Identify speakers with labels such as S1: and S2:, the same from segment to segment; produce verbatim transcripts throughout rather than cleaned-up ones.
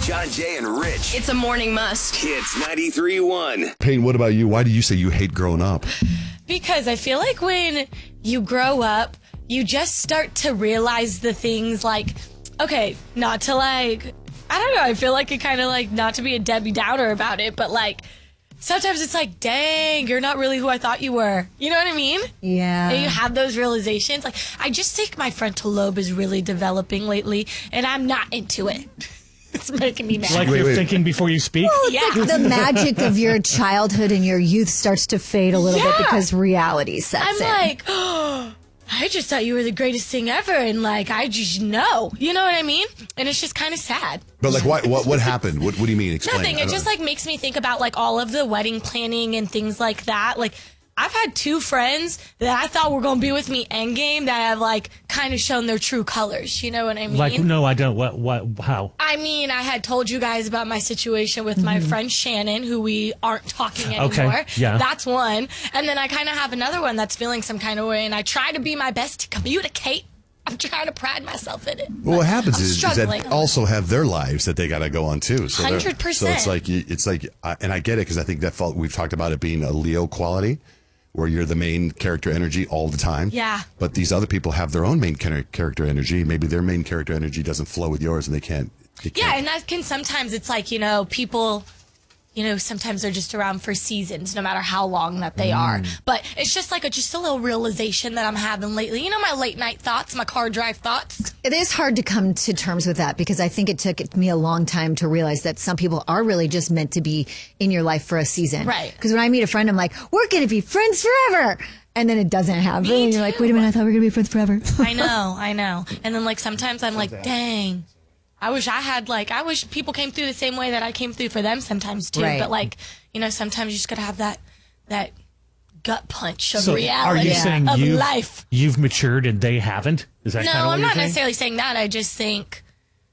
S1: John, Jay, and Rich.
S2: It's a morning must.
S1: Kids ninety-three point one.
S3: Payne, what about you? Why do you say you hate growing up?
S4: Because I feel like when you grow up, you just start to realize the things like, okay, not to like, I don't know, I feel like it kind of like, not to be a Debbie Downer about it, but like, sometimes it's like, dang, you're not really who I thought you were. You know what I mean?
S5: Yeah.
S4: And you have those realizations. Like, I just think my frontal lobe is really developing lately, and I'm not into it. It's making me mad.
S6: Like
S3: Wait,
S6: you're
S3: wait.
S6: thinking before you speak?
S5: Well, it's
S4: Yeah.
S5: like the magic of your childhood and your youth starts to fade a little
S4: Yeah.
S5: bit because reality sets
S4: I'm
S5: in.
S4: like, oh, I just thought you were the greatest thing ever, and like, I just know. You know what I mean? And it's just kind of sad.
S3: But like, why, what what happened? What what do you mean? Explain.
S4: Nothing.
S3: I
S4: It
S3: don't
S4: just
S3: know.
S4: like makes me think about like all of the wedding planning and things like that. Like, I've had two friends that I thought were going to be with me endgame that have like kind of shown their true colors. You know what I mean?
S6: Like, no, I don't. What? What? How?
S4: I mean, I had told you guys about my situation with my friend Shannon, who we aren't talking anymore.
S6: Okay, yeah.
S4: That's one. And then I kind of have another one that's feeling some kind of way, and I try to be my best to communicate. I'm trying to pride myself in it.
S3: Well, what happens
S4: I'm
S3: is, is
S4: struggling.
S3: that also have their lives that they got to go on too. So they're-
S4: one hundred percent.
S3: So it's like you- it's like, I- and I get it because I think that fault, we've talked about it being a Leo quality, where you're the main character energy all the time.
S4: Yeah.
S3: But these other people have their own main char- character energy. Maybe their main character energy doesn't flow with yours, and they can't. They
S4: Yeah,
S3: can't.
S4: and that can sometimes, it's like, you know, people, you know, sometimes they're just around for seasons, no matter how long that they are. But it's just like a, just a little realization that I'm having lately. You know, my late night thoughts, my car drive thoughts.
S5: It is hard to come to terms with that because I think it took me a long time to realize that some people are really just meant to be in your life for a season.
S4: Right.
S5: Because when I meet a friend, I'm like, we're going to be friends forever. And then it doesn't happen.
S4: Me
S5: and you're like,
S4: too.
S5: wait a minute, I thought we were going to be friends forever.
S4: I know, I know. And then like sometimes I'm like, dang, I wish I had like, I wish people came through the same way that I came through for them sometimes too.
S5: Right.
S4: But like, you know, sometimes you just gotta have that, that gut punch of
S6: So,
S4: reality
S6: are you saying
S4: of
S6: you've,
S4: life.
S6: you've matured and they haven't? Is that
S4: No,
S6: kind of what
S4: I'm
S6: you're
S4: not
S6: saying?
S4: necessarily saying that. I just think,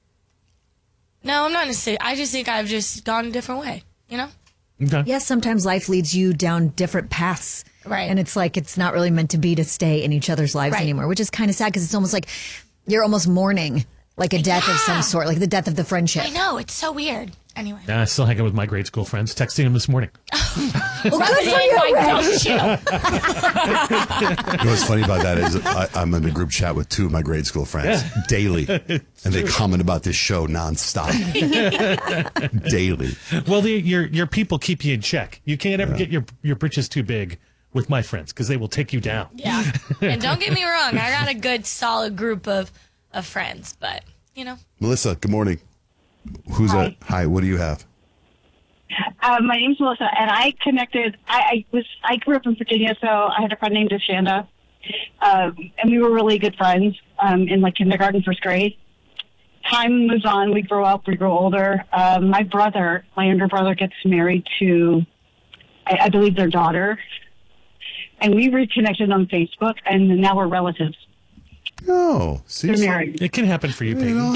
S4: no, I'm not necessarily, I just think I've just gone a different way, you know?
S6: Okay.
S5: Yes, sometimes life leads you down different paths.
S4: Right.
S5: And it's like it's not really meant to be to stay in each other's lives
S4: Right.
S5: anymore, which is kind of sad because it's almost like you're almost mourning like a death of some
S4: Yeah.
S5: sort, like the death of the friendship.
S4: I know, it's so weird. Anyway.
S6: Yeah, I still hang out with my grade school friends. Texting them this morning.
S5: Well, good for you,
S4: Why
S5: Ray.
S4: don't you?
S3: You know what's funny about that is I, I'm in a group chat with two of my grade school friends daily, and they comment about this show nonstop, daily.
S6: Well, the, your your people keep you in check. You can't ever get your your britches too big with my friends because they will take you down.
S4: Yeah. And don't get me wrong, I got a good, solid group of, of friends, but, you know.
S3: Melissa, good morning. Who's
S7: Hi.
S3: that? Hi, what do you have?
S7: Uh, my name's Melissa, and I connected. I, I was. I grew up in Virginia, so I had a friend named Ashanda, um, and we were really good friends um, in like kindergarten, first grade. Time moves on. We grow up. We grow older. Um, my brother, my younger brother, gets married to, I, I believe, their daughter, and we reconnected on Facebook, and now we're relatives.
S3: Oh, see,
S7: They're married.
S6: It can happen for you, Peyton.